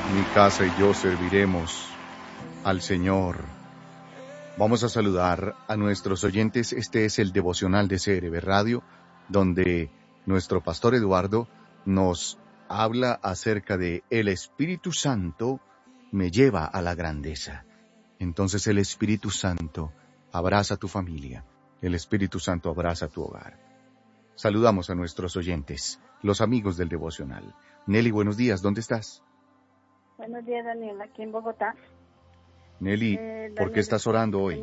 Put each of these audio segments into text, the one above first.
Mi casa y yo serviremos al Señor. Vamos a saludar a nuestros oyentes. Este es el devocional de CRB Radio, donde nuestro pastor Eduardo nos habla acerca de el Espíritu Santo me lleva a la grandeza. Entonces el Espíritu Santo abraza a tu familia. El Espíritu Santo abraza tu hogar. Saludamos a nuestros oyentes, los amigos del devocional. Nelly, buenos días. ¿Dónde estás? Buenos días, Daniel, aquí en Bogotá. Nelly, ¿por qué estás orando hoy?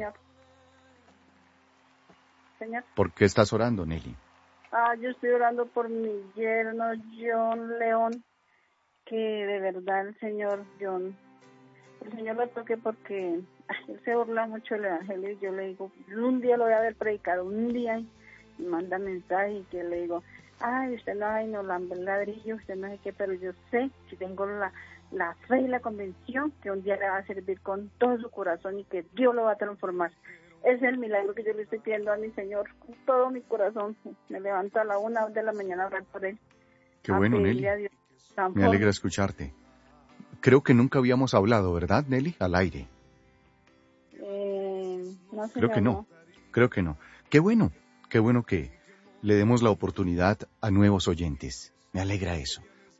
Señor. ¿Por qué estás orando, Nelly? Yo estoy orando por mi yerno John León, que de verdad el Señor lo toque porque él se burla mucho del Evangelio y yo le digo, un día lo voy a ver predicar, un día, y manda mensaje y que le digo, usted no ladrillo, usted no sé qué, pero yo sé que tengo la fe y la convicción que un día le va a servir con todo su corazón y que Dios lo va a transformar. Es el milagro que yo le estoy pidiendo a mi Señor con todo mi corazón. Me levanto a la 1 de la mañana a orar por él. Qué bueno, Nelly. Me alegra escucharte. Creo que nunca habíamos hablado, ¿verdad, Nelly? Al aire. No, señor, Creo que no. Qué bueno que le demos la oportunidad a nuevos oyentes. Me alegra eso.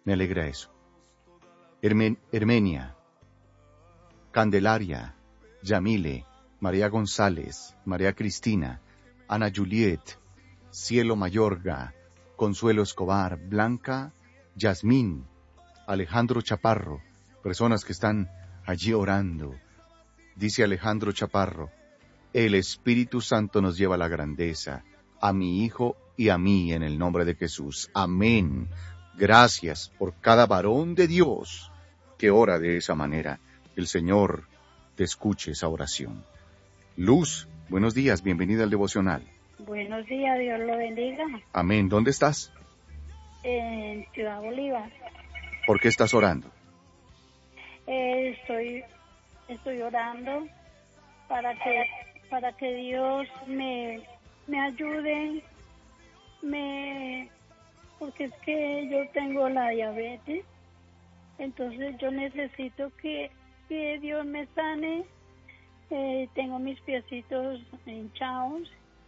Hermenia, Candelaria, Yamile, María González, María Cristina, Ana Juliet, Cielo Mayorga, Consuelo Escobar, Blanca, Yasmín, Alejandro Chaparro, personas que están allí orando. Dice Alejandro Chaparro, el Espíritu Santo nos lleva a la grandeza, a mi hijo y a mí en el nombre de Jesús. Amén. Gracias por cada varón de Dios que ora de esa manera. El Señor te escuche esa oración. Luz, buenos días, bienvenida al devocional. Buenos días, Dios lo bendiga. Amén. ¿Dónde estás? En Ciudad Bolívar. ¿Por qué estás orando? Estoy orando para que Dios me ayude, porque es que yo tengo la diabetes, entonces yo necesito que Dios me sane. Tengo mis piecitos hinchados.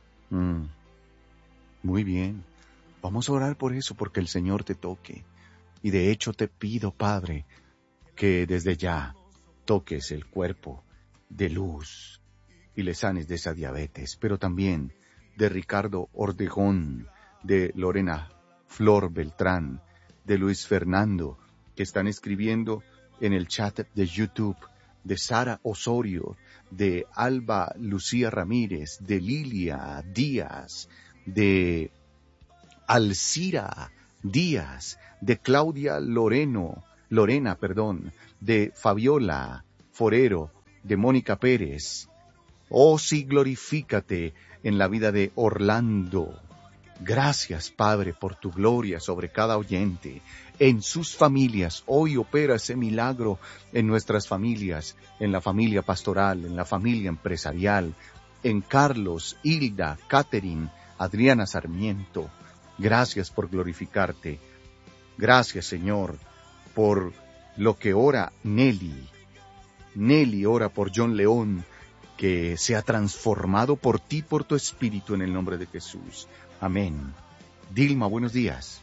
Muy bien. Vamos a orar por eso, porque el Señor te toque. Y de hecho te pido, Padre, que desde ya toques el cuerpo de Luz y le sanes de esa diabetes, pero también de Ricardo Ordegón, de Lorena Flor Beltrán, de Luis Fernando, que están escribiendo en el chat de YouTube, de Sara Osorio, de Alba Lucía Ramírez, de Lilia Díaz, de Alcira Díaz, de Claudia Lorena, de Fabiola Forero, de Mónica Pérez. Oh, sí, glorifícate en la vida de Orlando. Gracias, Padre, por tu gloria sobre cada oyente, en sus familias. Hoy opera ese milagro en nuestras familias, en la familia pastoral, en la familia empresarial, en Carlos, Hilda, Catherine, Adriana Sarmiento. Gracias por glorificarte. Gracias, Señor, por lo que ora Nelly. Nelly ora por John León, que sea transformado por ti, por tu espíritu, en el nombre de Jesús. Amén. Dilma, buenos días.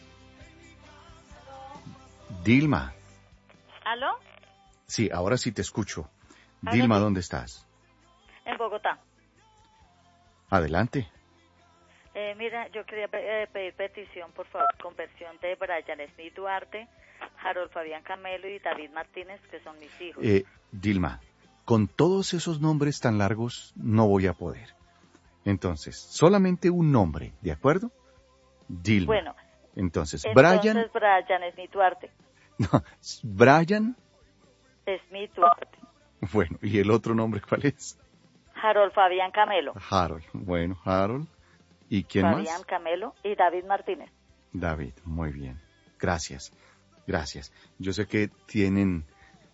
Dilma. ¿Aló? Sí, ahora sí te escucho. Dilma, ¿dónde estás? En Bogotá. Adelante. Mira, yo quería pedir petición, por favor, conversión de Brian Smith Duarte, Harold Fabián Camelo y David Martínez, que son mis hijos. Dilma, con todos esos nombres tan largos no voy a poder. Entonces, solamente un nombre, ¿de acuerdo? Dilma. Bueno. Entonces Brian Smith Duarte. No, Brian Smith Duarte. Bueno, ¿y el otro nombre cuál es? Harold Fabián Camelo. Harold, bueno, Harold. ¿Y quién más? Fabián Camelo y David Martínez. David, muy bien. Gracias. Yo sé que tienen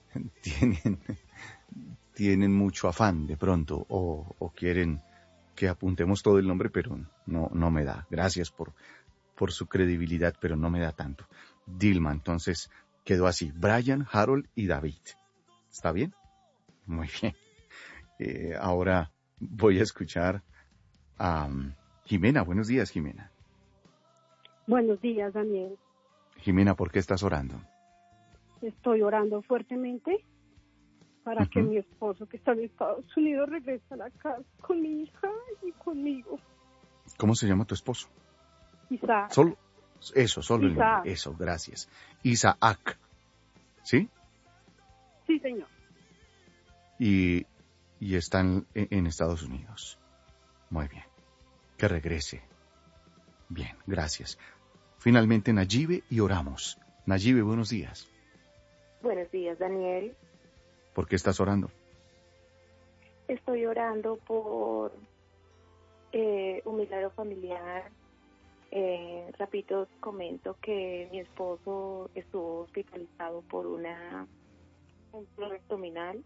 mucho afán de pronto o quieren que apuntemos todo el nombre, pero no me da. Gracias por su credibilidad, pero no me da tanto. Dilma, entonces, Quedó así, Brian, Harold y David. ¿Está bien? Muy bien. Ahora voy a escuchar a Jimena. Buenos días, Jimena. Buenos días, Daniel. Jimena, ¿por qué estás orando? Estoy orando fuertemente para que mi esposo, que está en Estados Unidos, regrese a la casa con mi hija y conmigo. ¿Cómo se llama tu esposo? Isaac. Solo el nombre. Eso, gracias. Isaac. ¿Sí? Sí, señor. Y están en Estados Unidos. Muy bien. Que regrese. Bien, gracias. Finalmente, Nayibe, y oramos. Nayibe, buenos días. Buenos días, Daniel. ¿Por qué estás orando? Estoy orando por un milagro familiar. Rapidito comento que mi esposo estuvo hospitalizado por un dolor abdominal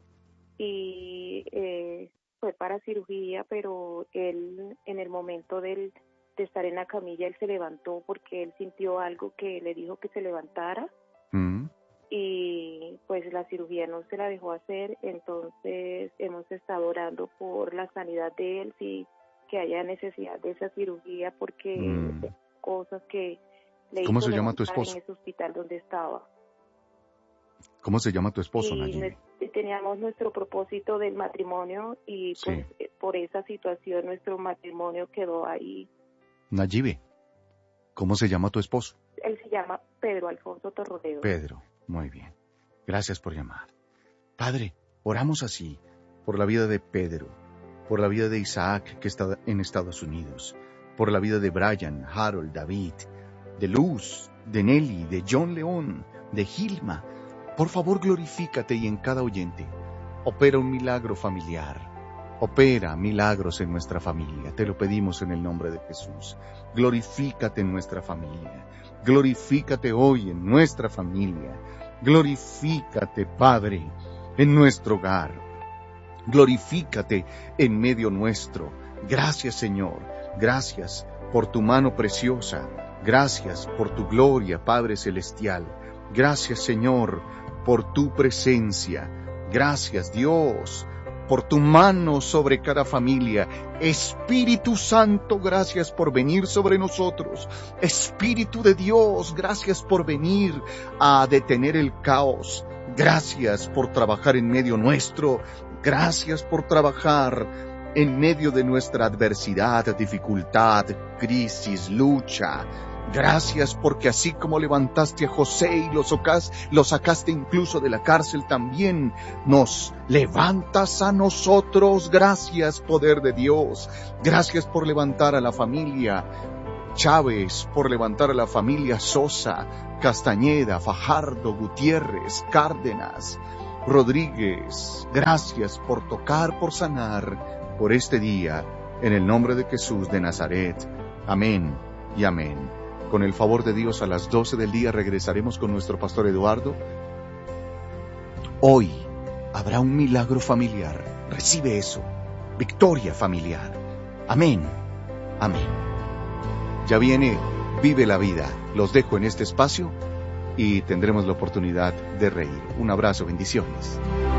y fue para cirugía, pero él en el momento de estar en la camilla, él se levantó porque él sintió algo que le dijo que se levantara. Y pues la cirugía no se la dejó hacer, entonces hemos estado orando por la sanidad de él, si que haya necesidad de esa cirugía, porque cosas que le ¿Cómo hizo se llama tu levantar esposo? en ese hospital donde estaba. ¿Cómo se llama tu esposo, Y Nayibe? teníamos nuestro propósito del matrimonio y pues por esa situación nuestro matrimonio quedó ahí. Nayibe, ¿cómo se llama tu esposo? Él se llama Pedro Alfonso Torroledo. Pedro, muy bien. Gracias por llamar. Padre, oramos así por la vida de Pedro, por la vida de Isaac, que está en Estados Unidos, por la vida de Brian, Harold, David, de Luz, de Nelly, de John León, de Gilma. Por favor, glorifícate y en cada oyente opera un milagro familiar. Opera milagros en nuestra familia. Te lo pedimos en el nombre de Jesús. Glorifícate en nuestra familia. Glorifícate hoy en nuestra familia. Glorifícate, Padre, en nuestro hogar. Glorifícate en medio nuestro. Gracias, Señor. Gracias por tu mano preciosa. Gracias por tu gloria, Padre Celestial. Gracias, Señor, por tu presencia. Gracias, Dios, por tu mano sobre cada familia. Espíritu Santo, gracias por venir sobre nosotros. Espíritu de Dios, gracias por venir a detener el caos. Gracias por trabajar en medio nuestro. Gracias por trabajar en medio de nuestra adversidad, dificultad, crisis, lucha. Gracias porque así como levantaste a José y lo sacaste incluso de la cárcel, también nos levantas a nosotros. Gracias, poder de Dios. Gracias por levantar a la familia Chávez, por levantar a la familia Sosa, Castañeda, Fajardo, Gutiérrez, Cárdenas, Rodríguez. Gracias por tocar, por sanar, por este día, en el nombre de Jesús de Nazaret. Amén y amén. Con el favor de Dios, a las 12 del día regresaremos con nuestro pastor Eduardo. Hoy habrá un milagro familiar. Recibe eso. Victoria familiar. Amén. Amén. Ya viene Vive la Vida. Los dejo en este espacio y tendremos la oportunidad de reír. Un abrazo, bendiciones.